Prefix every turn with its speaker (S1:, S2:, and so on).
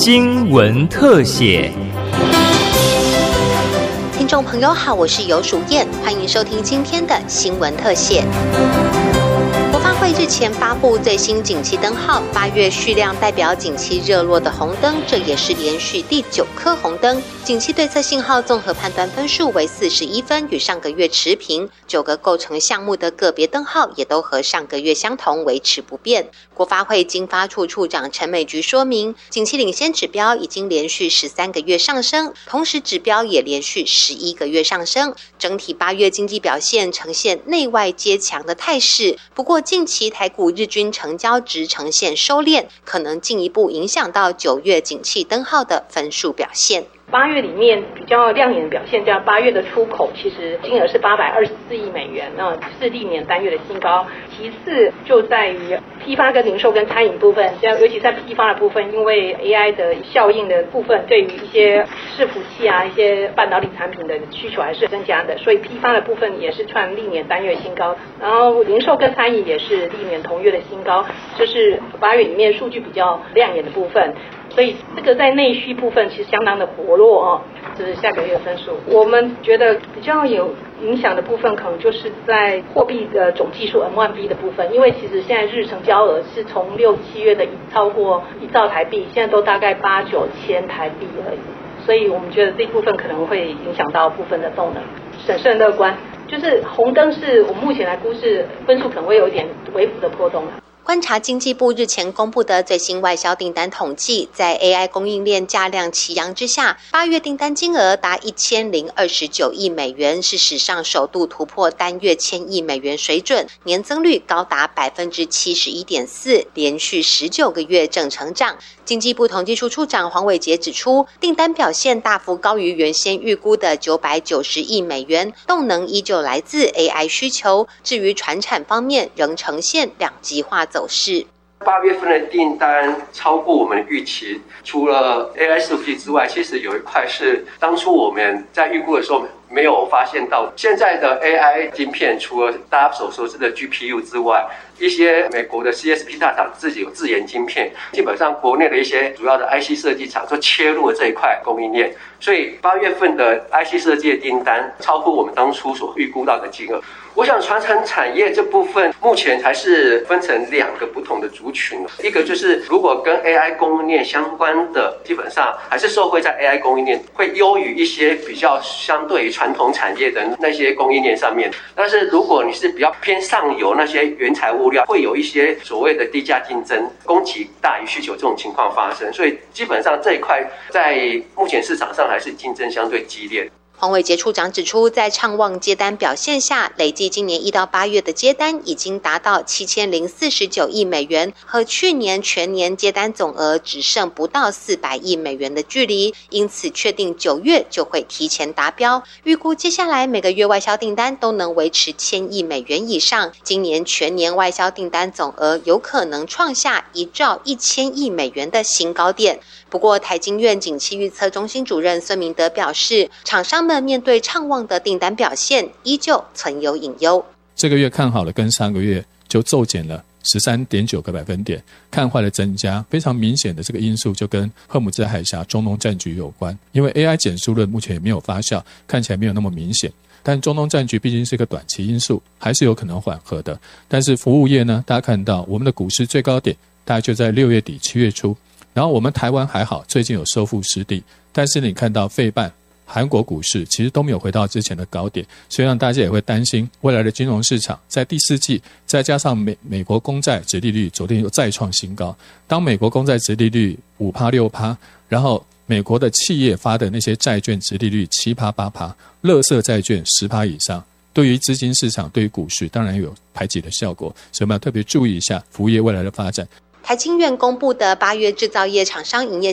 S1: 新闻特写。
S2: 听众朋友好，我是游淑燕，欢迎收听今天的新闻特写。国发会日前发布最新景气灯号，8月续亮代表景气热络的红灯，这也是连续第9颗红灯。景气对策信号综合判断分数为41分，与上个月持平。9个构成项目的个别灯号也都和上个月相同，维持不变。国发会经发处处长陈美菊说明，景气领先指标已经连续13个月上升，同时指标也连续11个月上升，整体8月经济表现呈现内外皆强的态势。不过近期台股日均成交值呈现收敛，可能进一步影响到9月景气灯号的分数表现。
S3: 8月里面比较亮眼的表现，叫8月的出口，其实金额是824亿美元，那是历年单月的新高。其次就在于批发跟零售跟餐饮部分，尤其在批发的部分，因为 AI 的效应的部分，对于一些伺服器啊、一些半导体产品的需求还是增加的，所以批发的部分也是创历年单月新高。然后零售跟餐饮也是历年同月的新高，这是8月里面数据比较亮眼的部分。所以这个在内需部分其实相当的活络哦，这是下个月的分数。我们觉得比较有影响的部分，可能就是在货币的总计数 M1B 的部分，因为其实现在日成交额是从6、7月的超过1兆台币，现在都大概8、9千台币而已，所以我们觉得这部分可能会影响到部分的动能，审慎乐观。就是红灯是我们目前来估是分数可能会有一点微幅的波动了。
S2: 观察经济部日前公布的最新外销订单统计，在 AI 供应链价量齐扬之下，8月订单金额达1029亿美元，是史上首度突破单月1000亿美元水准，年增率高达 71.4%， 连续19个月正成长。经济部统计处处长黄伟捷指出，订单表现大幅高于原先预估的990亿美元，动能依旧来自 AI 需求。至于传产方面，仍呈现两极化走势。
S4: 8月份的订单超过我们的预期，除了 AI 伺服器之外，其实有一块是当初我们在预估的时候没有发现到。现在的 AI 晶片，除了大家所熟知的 GPU 之外，一些美国的 CSP 大厂自己有自研晶片，基本上国内的一些主要的 IC 设计厂就切入了这一块供应链，所以8月份的 IC 设计的订单超过我们当初所预估到的金额。我想传产产业这部分目前还是分成2个不同的族群，一个就是如果跟 AI 供应链相关的，基本上还是受惠在 AI 供应链，会优于一些比较相对于传统产业的那些供应链上面。但是如果你是比较偏上游那些原材物料，会有一些所谓的低价竞争，供给大于需求这种情况发生，所以基本上这一块在目前市场上还是竞争相对激烈。
S2: 黄伟捷处长指出，在畅旺接单表现下，累计今年1到8月的接单已经达到7049亿美元，和去年全年接单总额只剩不到400亿美元的距离，因此确定9月就会提前达标。预估接下来每个月外销订单都能维持1000亿美元以上，今年全年外销订单总额有可能创下1兆1000亿美元的新高点。不过，台经院景气预测中心主任孙明德表示，厂商们面对畅旺的订单表现，依旧存有隐忧。
S5: 这个月看好了，跟上个月就骤减了13.9个百分点，看坏的增加，非常明显的这个因素就跟荷姆兹海峡中东战局有关。因为 AI 减速论目前也没有发酵，看起来没有那么明显。但中东战局毕竟是一个短期因素，还是有可能缓和的。但是服务业呢，大家看到我们的股市最高点大概就在6月底7月初，然后我们台湾还好，最近有收复失地，但是你看到费半韩国股市其实都没有回到之前的高点，所以让大家也会担心未来的金融市场在第4季，再加上美国公债殖利率昨天又再创新高，当美国公债殖利率 5%、6%， 然后美国的企业发的那些债券殖利率 7%、8%， 垃圾债券 10% 以上，对于资金市场，对于股市当然有排挤的效果，所以我们要特别注意一下服务业未来的发展。
S2: 台经院公布的8月制造业厂商营业